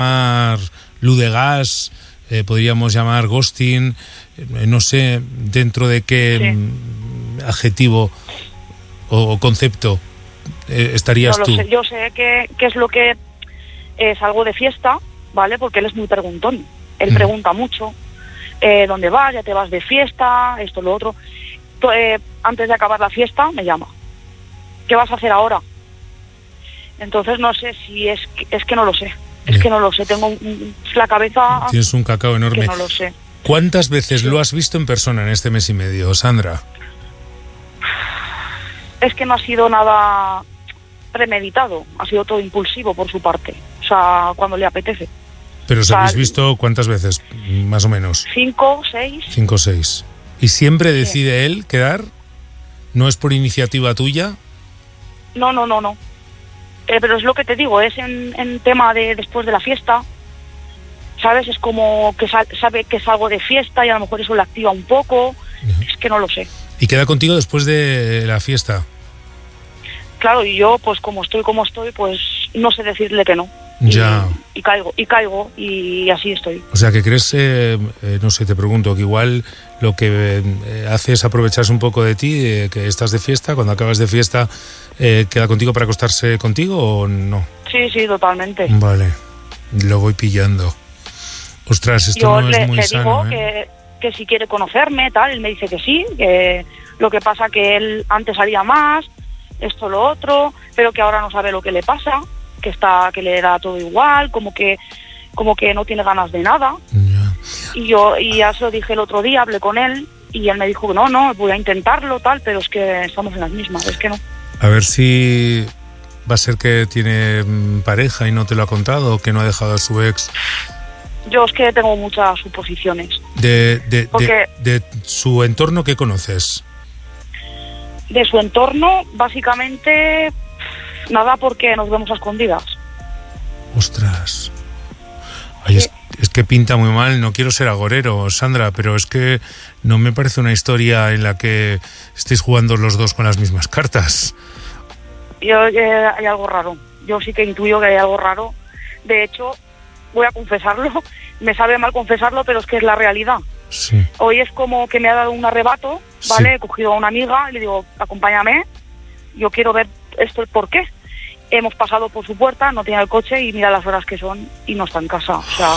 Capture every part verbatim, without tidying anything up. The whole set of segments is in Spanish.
llamar luz de gas, eh, podríamos llamar ghosting, eh, no sé dentro de qué sí. adjetivo o, o concepto eh, estarías no tú. Sé. Yo sé que, que es lo que es algo de fiesta, ¿vale? Porque él es muy preguntón, él mm. pregunta mucho, eh, ¿dónde vas? ¿Ya te vas de fiesta? Esto, lo otro. Eh, antes de acabar la fiesta me llama. ¿Qué vas a hacer ahora? Entonces no sé si es que, es que no lo sé. Es Bien. que no lo sé. Tengo un, un, la cabeza... Tienes un cacao enorme. Que no lo sé. ¿Cuántas veces sí. lo has visto en persona en este mes y medio, Sandra? Es que no ha sido nada premeditado. Ha sido todo impulsivo por su parte. O sea, cuando le apetece. ¿Pero os o sea, habéis visto cuántas veces, más o menos? Cinco, seis. Cinco, seis. ¿Y siempre decide sí. él quedar? ¿No es por iniciativa tuya? No, no, no, no. Eh, pero es lo que te digo, es en, en tema de después de la fiesta, ¿sabes? Es como que sal, sabe que es algo de fiesta y a lo mejor eso le activa un poco. Uh-huh. Es que no lo sé. ¿Y queda contigo después de la fiesta? Claro, y yo, pues como estoy como estoy, pues no sé decirle que no. Ya. Y, y caigo, y caigo, y así estoy. O sea, que crees, eh, eh, no sé, te pregunto, que igual lo que eh, hace es aprovecharse un poco de ti, eh, que estás de fiesta, cuando acabas de fiesta, eh, ¿queda contigo para acostarse contigo o no? Sí, sí, totalmente. Vale, lo voy pillando. Ostras, esto yo no le, es muy le sano, digo ¿eh? que, que si quiere conocerme, tal, él me dice que sí, que lo que pasa que él antes haría más, esto, lo otro, pero que ahora no sabe lo que le pasa, que está, que le da todo igual, como que como que no tiene ganas de nada. Yeah. Y yo y ya se lo dije el otro día, hablé con él y él me dijo que no, no, voy a intentarlo, tal, pero es que estamos en las mismas, es que no. A ver si va a ser que tiene pareja y no te lo ha contado, o que no ha dejado a su ex. Yo es que tengo muchas suposiciones. De, de, de, de su entorno, ¿qué conoces? De su entorno, básicamente... Nada, porque nos vemos a escondidas. Ostras. Ay, es, es que pinta muy mal. No quiero ser agorero, Sandra, pero es que no me parece una historia en la que estéis jugando los dos con las mismas cartas. Yo eh, hay algo raro. Yo sí que intuyo que hay algo raro. De hecho, voy a confesarlo. Me sabe mal confesarlo, pero es que es la realidad. Sí. Hoy es como que me ha dado un arrebato, ¿vale? Sí. He cogido a una amiga y le digo, acompáñame. Yo quiero ver esto, el por qué. Hemos pasado por su puerta, no tiene el coche y mira las horas que son y no está en casa. O sea,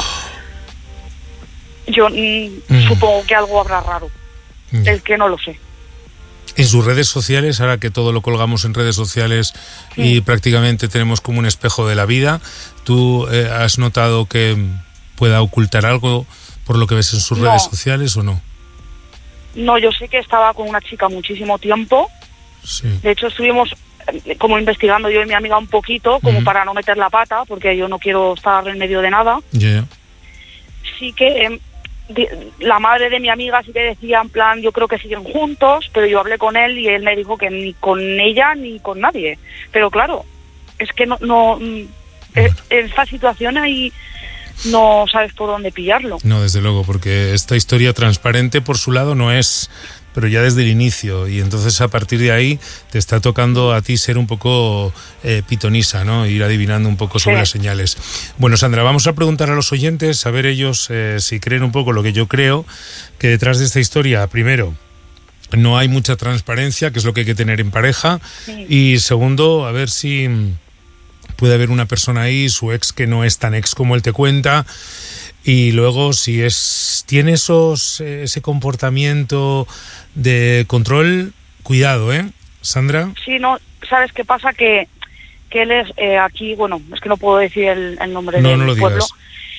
yo mm, mm. supongo que algo habrá raro. Mm. El que no lo sé. En sus redes sociales, ahora que todo lo colgamos en redes sociales sí. y prácticamente tenemos como un espejo de la vida, ¿tú eh, has notado que pueda ocultar algo por lo que ves en sus no. redes sociales o no? No, yo sé que estaba con una chica muchísimo tiempo. Sí. De hecho, estuvimos como investigando yo y mi amiga un poquito, como uh-huh. para no meter la pata, porque yo no quiero estar en medio de nada. Yeah. Sí que eh, de, la madre de mi amiga sí que decía, en plan, yo creo que siguen juntos, pero yo hablé con él y él me dijo que ni con ella ni con nadie. Pero claro, es que no, no bueno. es, en esta situación ahí no sabes por dónde pillarlo. No, desde luego, porque esta historia transparente por su lado no es... pero ya desde el inicio, y entonces a partir de ahí te está tocando a ti ser un poco eh, pitonisa, ¿no? Ir adivinando un poco sobre sí. las señales. Bueno, Sandra, vamos a preguntar a los oyentes, a ver ellos eh, si creen un poco lo que yo creo, que detrás de esta historia, primero, no hay mucha transparencia, que es lo que hay que tener en pareja, sí. y segundo, a ver si puede haber una persona ahí, su ex que no es tan ex como él te cuenta. Y luego, si es tiene esos ese comportamiento de control, cuidado, ¿eh, Sandra? Sí, no, ¿sabes qué pasa? Que, que él es eh, aquí, bueno, es que no puedo decir el, el nombre no, del no lo pueblo, digas.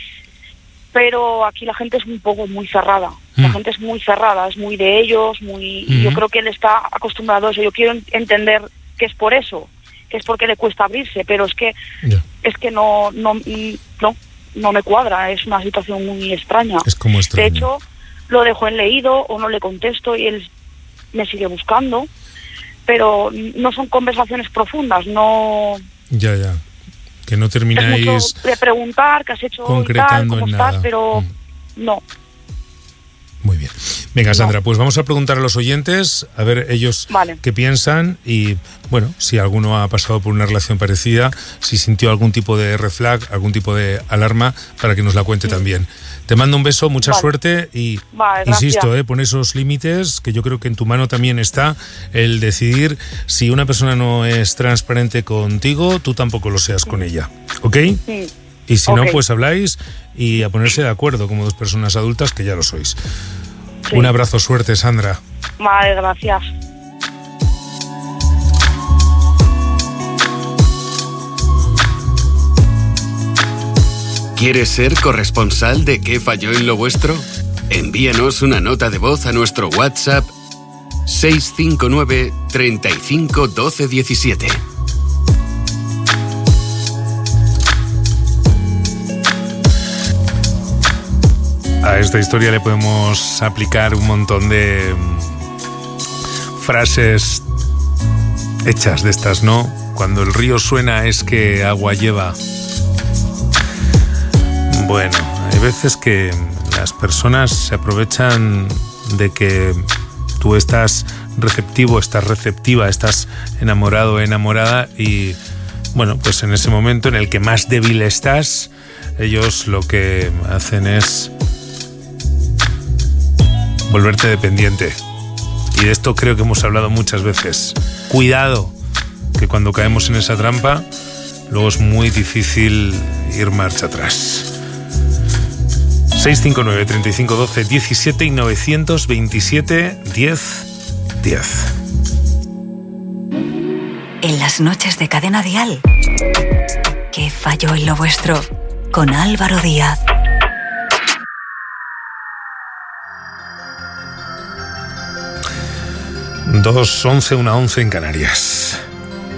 Pero aquí la gente es un poco muy cerrada. Mm. La gente es muy cerrada, es muy de ellos, muy. Mm-hmm. Yo creo que él está acostumbrado a eso. Yo quiero entender que es por eso, que es porque le cuesta abrirse, pero es que yeah. es que no, no, no. no me cuadra, es una situación muy extraña. Es como extraño. De hecho, lo dejo en leído o no le contesto y él me sigue buscando, pero no son conversaciones profundas, no... Ya, ya, que no termináis... Es mucho de preguntar qué has hecho concretando y tal, cómo en estás, nada. pero mm. no. Muy bien. Venga, Sandra, no. Pues vamos a preguntar a los oyentes, a ver ellos vale. qué piensan y, bueno, si alguno ha pasado por una relación parecida, si sintió algún tipo de red flag, algún tipo de alarma, para que nos la cuente sí. también. Te mando un beso, mucha vale. suerte y, vale, insisto, eh, pon esos límites, que yo creo que en tu mano también está el decidir si una persona no es transparente contigo, tú tampoco lo seas sí. con ella, ¿ok? Sí. Y si okay. no, pues habláis y a ponerse de acuerdo como dos personas adultas, que ya lo sois. Sí. Un abrazo, suerte, Sandra. Vale, gracias. ¿Quieres ser corresponsal de ¿Qué falló en lo vuestro? Envíanos una nota de voz a nuestro WhatsApp seis cinco nueve, treinta y cinco, doce, diecisiete. A esta historia le podemos aplicar un montón de frases hechas de estas, ¿no? Cuando el río suena es que agua lleva. Bueno, hay veces que las personas se aprovechan de que tú estás receptivo, estás receptiva, estás enamorado o enamorada y, bueno, pues en ese momento en el que más débil estás, ellos lo que hacen es volverte dependiente. Y de esto creo que hemos hablado muchas veces. Cuidado, que cuando caemos en esa trampa, luego es muy difícil ir marcha atrás. seis cinco nueve, treinta y cinco, doce, diecisiete y novecientos veintisiete, diez, diez. En las noches de Cadena Dial, ¿Qué falló en lo vuestro? Con Álvaro Díaz. dos once, una once en Canarias.